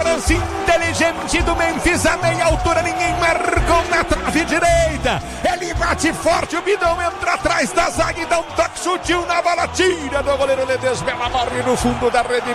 lance inteligente do Memphis, a meia altura, ninguém marcou na trave direita. Ele bate forte, o Bidão entra atrás da zaga e dá um toque sutil na bola, tira do goleiro Ledesma, morre no fundo da rede.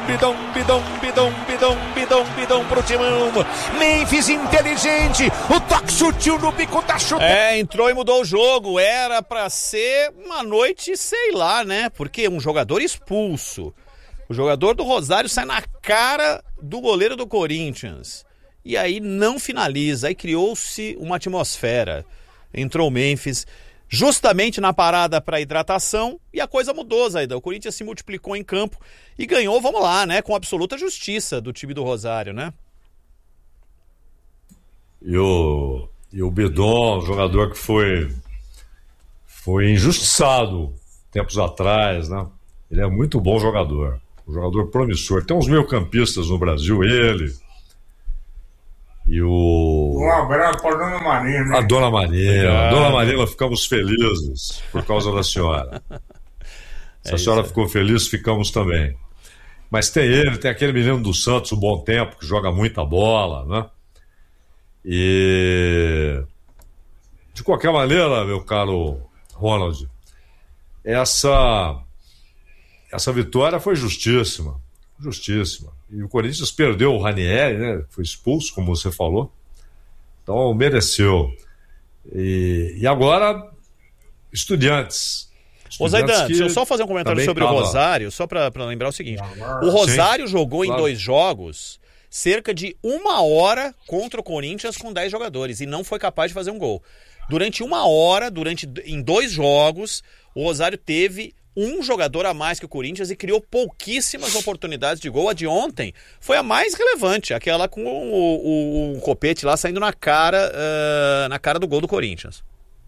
Bidão pro timão. Memphis inteligente, o toque sutil no bico da chuteira. Entrou e mudou o jogo. Era pra ser uma noite, sei lá, né? Porque um jogador expulso. O jogador do Rosário sai na cara do goleiro do Corinthians. E aí não finaliza. Aí criou-se uma atmosfera. Entrou o Memphis justamente na parada para hidratação e a coisa mudou, Zaidan. O Corinthians se multiplicou em campo e ganhou, vamos lá, né? Com absoluta justiça do time do Rosário, né? E o Bidon, jogador que foi injustiçado tempos atrás, né? Ele é muito bom jogador. Um jogador promissor. Tem uns meio-campistas no Brasil, ele e o... Um abraço para a Dona Marina, né? A Dona Marina. Dona Marina, ficamos felizes por causa da senhora. Se a senhora ficou feliz, ficamos também. Mas tem ele, tem aquele menino do Santos, o Bom Tempo, que joga muita bola, né? E... de qualquer maneira, meu caro Ronald, essa vitória foi justíssima. E o Corinthians perdeu o Ranieri, né? Foi expulso, como você falou. Então mereceu. E agora, Estudiantes. Ô Zaidan, deixa eu só fazer um comentário sobre o Rosário, só para lembrar o seguinte. O Rosário jogou em 2 jogos cerca de 1 hora contra o Corinthians com 10 jogadores e não foi capaz de fazer um gol. Durante 1 hora, em 2 jogos, o Rosário teve um jogador a mais que o Corinthians e criou pouquíssimas oportunidades de gol. A de ontem foi a mais relevante, aquela com o Copete lá saindo na cara do gol do Corinthians.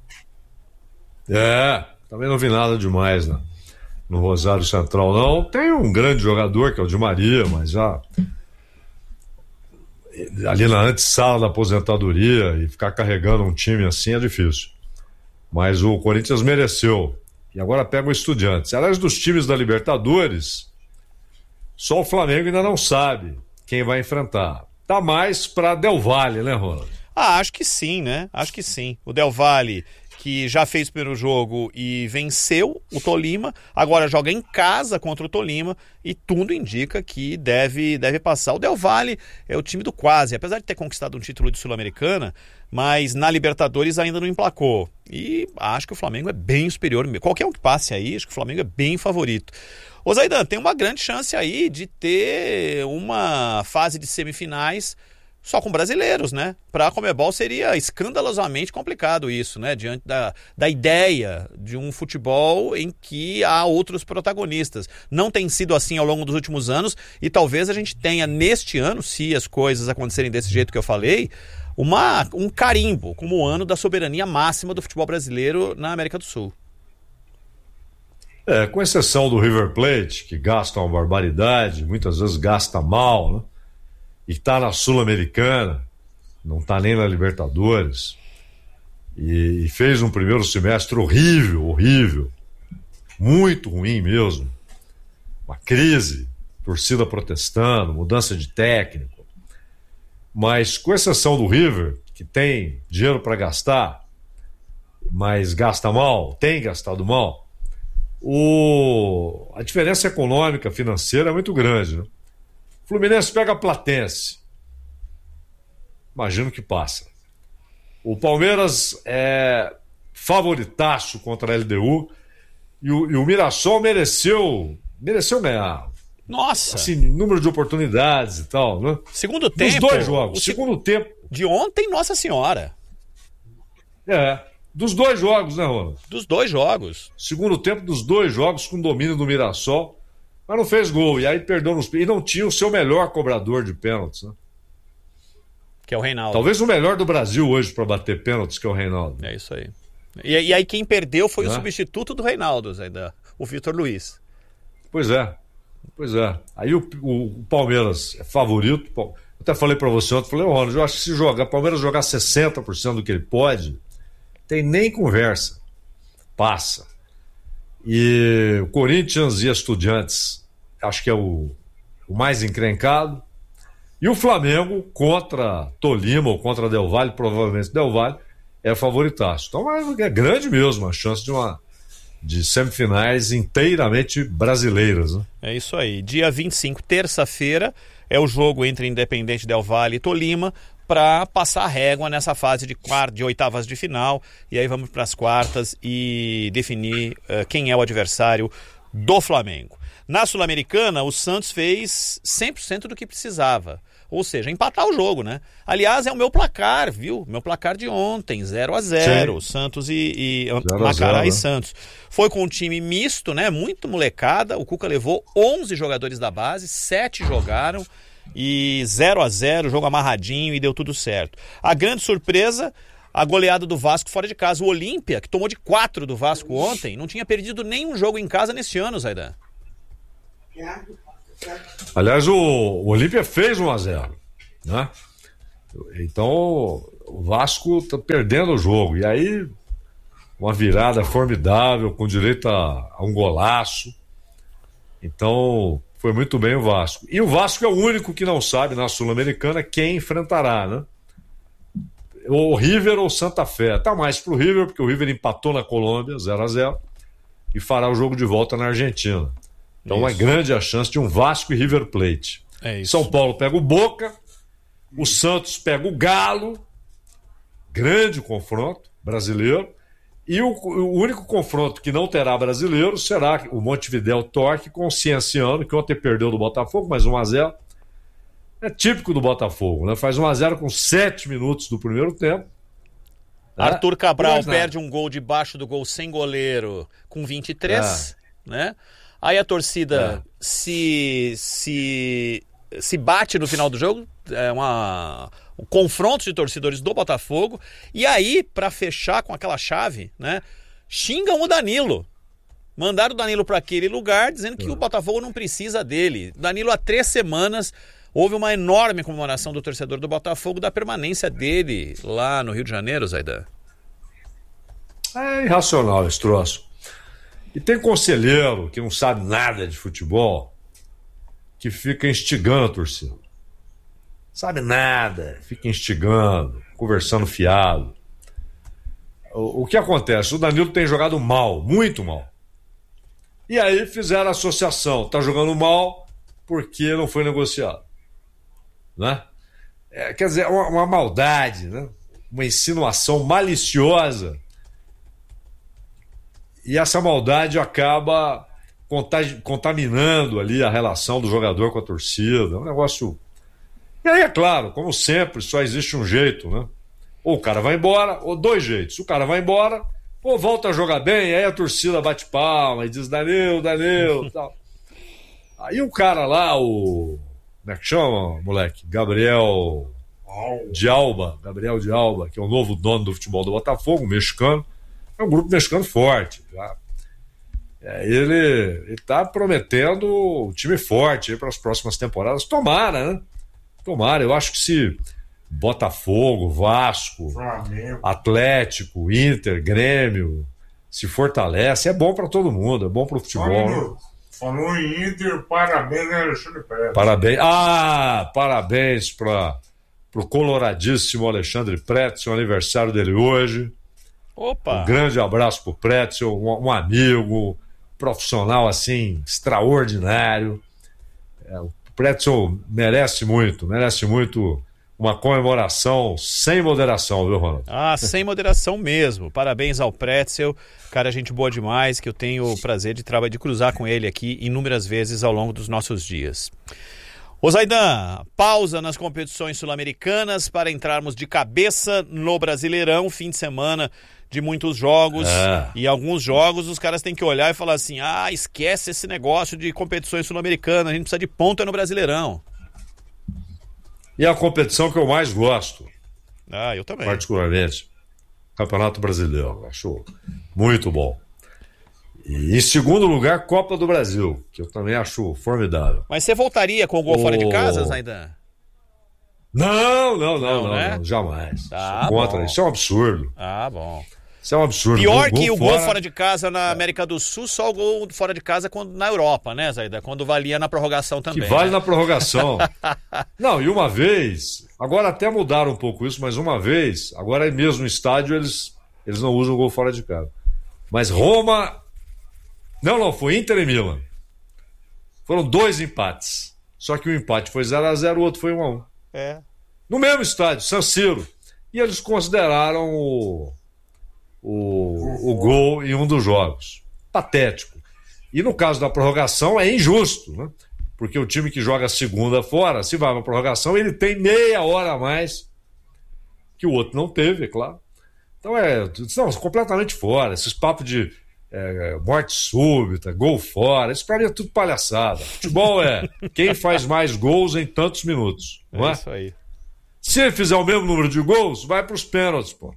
Também não vi nada demais, né? No Rosário Central, não. Tem um grande jogador que é o Di Maria, mas já ali na antessala da aposentadoria e ficar carregando um time assim é difícil. Mas o Corinthians mereceu. E agora pega o Estudiantes. Aliás, dos times da Libertadores, só o Flamengo ainda não sabe quem vai enfrentar. Tá mais pra Del Valle, né, Ronald? Acho que sim, né? Acho que sim. O Del Valle, que já fez o primeiro jogo e venceu o Tolima, agora joga em casa contra o Tolima e tudo indica que deve passar. O Del Valle é o time do quase, apesar de ter conquistado um título de Sul-Americana, mas na Libertadores ainda não emplacou. E acho que o Flamengo é bem superior. Qualquer um que passe aí, acho que o Flamengo é bem favorito. Ô Zaidan, tem uma grande chance aí de ter uma fase de semifinais só com brasileiros, né? Para a Conmebol seria escandalosamente complicado isso, né? Diante da ideia de um futebol em que há outros protagonistas. Não tem sido assim ao longo dos últimos anos e talvez a gente tenha neste ano, se as coisas acontecerem desse jeito que eu falei, um carimbo como o ano da soberania máxima do futebol brasileiro na América do Sul. Com exceção do River Plate, que gasta uma barbaridade, muitas vezes gasta mal, né? E está na Sul-Americana, não está nem na Libertadores, e fez um primeiro semestre horrível, muito ruim mesmo, uma crise, torcida protestando, mudança de técnico, mas com exceção do River, que tem dinheiro para gastar, mas gasta mal, tem gastado mal, a diferença econômica, financeira é muito grande, né? Fluminense pega a Platense. Imagino que passa. O Palmeiras é favoritaço contra a LDU e o Mirassol mereceu ganhar. Nossa! Assim, número de oportunidades e tal, né? Segundo tempo. Dos 2 jogos. Segundo tempo. De ontem, Nossa Senhora. Dos 2 jogos, né, Ronald? Dos 2 jogos. Segundo tempo dos 2 jogos com domínio do Mirassol. Mas não fez gol, e aí perdeu nos pênaltis. E não tinha o seu melhor cobrador de pênaltis, né? Que é o Reinaldo. Talvez o melhor do Brasil hoje para bater pênaltis, que é o Reinaldo. É isso aí. E aí quem perdeu foi o substituto do Reinaldo, ainda, o Vitor Luiz. Pois é. Aí o Palmeiras é favorito. Eu até falei para você ontem, Ronald, eu acho que se o Palmeiras jogar 60% do que ele pode, tem nem conversa. Passa. E o Corinthians e Estudiantes, acho que é o mais encrencado. E o Flamengo contra Tolima ou contra Del Valle, provavelmente Del Valle, é favoritaço. Então é grande mesmo a chance de semifinais inteiramente brasileiras, né? É isso aí. Dia 25, terça-feira, é o jogo entre Independente Del Valle e Tolima para passar a régua nessa fase de oitavas de final. E aí vamos para as quartas e definir quem é o adversário do Flamengo. Na Sul-Americana, o Santos fez 100% do que precisava. Ou seja, empatar o jogo, né? Aliás, é o meu placar, viu? Meu placar de ontem, 0-0. Santos e Macará e Santos. Foi com um time misto, né? Muito molecada. O Cuca levou 11 jogadores da base, 7 jogaram. E 0-0, jogo amarradinho e deu tudo certo. A grande surpresa, a goleada do Vasco fora de casa. O Olímpia, que tomou de 4 do Vasco ontem, não tinha perdido nenhum jogo em casa nesse ano, Zaidan. Aliás, o Olímpia fez 1-0, né? Então o Vasco está perdendo o jogo. E aí, uma virada formidável, com direito a um golaço. Então, foi muito bem o Vasco. E o Vasco é o único que não sabe, na Sul-Americana, quem enfrentará, né? O River ou Santa Fé. Tá mais pro River, porque o River empatou na Colômbia, 0-0, e fará o jogo de volta na Argentina. Então é grande a chance de um Vasco e River Plate. É isso. São Paulo pega o Boca, o Santos pega o Galo, grande confronto brasileiro, e o único confronto que não terá brasileiro será o Montevidéu Torque com o Cienciano, que ontem perdeu do Botafogo, mas 1-0. É típico do Botafogo, né? Faz 1-0 com 7 minutos do primeiro tempo. Arthur Cabral perde um gol debaixo do gol sem goleiro com 23, né? Aí a torcida se bate no final do jogo, um confronto de torcedores do Botafogo, e aí, para fechar com aquela chave, né, xingam o Danilo. Mandaram o Danilo para aquele lugar, dizendo que o Botafogo não precisa dele. Danilo, há 3 semanas, houve uma enorme comemoração do torcedor do Botafogo da permanência dele lá no Rio de Janeiro, Zaidan. É irracional esse troço. E tem conselheiro que não sabe nada de futebol que fica instigando a torcida. Sabe nada, fica instigando, conversando fiado. O que acontece? O Danilo tem jogado mal, muito mal. E aí fizeram a associação. Tá jogando mal porque não foi negociado. Né? Quer dizer, uma maldade, né? Uma insinuação maliciosa. E essa maldade acaba contaminando ali a relação do jogador com a torcida. É um negócio... E aí, é claro, como sempre, só existe um jeito, né? Ou o cara vai embora, ou 2 jeitos. O cara vai embora, ou volta a jogar bem, aí a torcida bate palma e diz Danilo, tal. Aí o cara lá, como é que chama, moleque? Gabriel de Alba, que é o novo dono do futebol do Botafogo, mexicano. É um grupo mexicano forte. Já. Ele está prometendo um time forte para as próximas temporadas. Tomara, né? Tomara. Eu acho que se Botafogo, Vasco, Flamengo, Atlético, Inter, Grêmio se fortalece, é bom para todo mundo, é bom para o futebol. Falou em Inter, parabéns, Alexandre Pretzel. Parabéns para o coloradíssimo Alexandre Pretzel, aniversário dele hoje. Opa. Um grande abraço pro Pretzel, um amigo, profissional assim, extraordinário. O Pretzel merece muito uma comemoração sem moderação, viu, Ronaldo? Sem moderação mesmo. Parabéns ao Pretzel, cara, gente boa demais, que eu tenho o prazer de cruzar com ele aqui inúmeras vezes ao longo dos nossos dias. Ô Zaidan, pausa nas competições sul-americanas para entrarmos de cabeça no Brasileirão, fim de semana de muitos jogos, e alguns jogos os caras têm que olhar e falar assim, esquece esse negócio de competições sul-americanas, a gente precisa de ponta no Brasileirão. E a competição que eu mais gosto, eu também, particularmente, Campeonato Brasileiro, acho muito bom. E em segundo lugar, Copa do Brasil, que eu também acho formidável. Mas você voltaria com o gol fora de casa, Zaidan? Não, jamais. Tá Sou contra, bom. isso é um absurdo. Bom. Isso é um absurdo. Pior que o gol fora de casa na América do Sul, só o gol fora de casa na Europa, né, Zaida? Quando valia na prorrogação também. Que vale, né? Na prorrogação. Não, e uma vez, agora até mudaram um pouco isso, mas uma vez, agora mesmo no estádio eles não usam o gol fora de casa. Mas Roma... Não, foi Inter e Milan. Foram 2 empates. Só que o empate foi 0-0, o outro foi 1-1. No mesmo estádio, San Siro. E eles consideraram o gol em um dos jogos. Patético. E no caso da prorrogação é injusto, né? Porque o time que joga segunda fora, se vai para a prorrogação, ele tem meia hora a mais que o outro não teve, é claro. Então completamente fora. Esses papos de morte súbita, gol fora, isso pra mim é tudo palhaçada. Futebol é quem faz mais gols em tantos minutos, não é? Isso aí. Se ele fizer o mesmo número de gols, vai pros pênaltis, pô.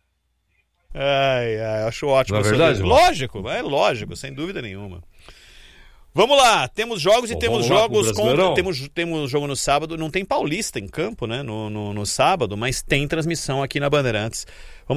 Acho ótimo. Não é verdade? Lógico, sem dúvida nenhuma. Vamos lá, temos jogos e temos jogos temos jogo no sábado, não tem Paulista em campo, né, no sábado, mas tem transmissão aqui na Bandeirantes.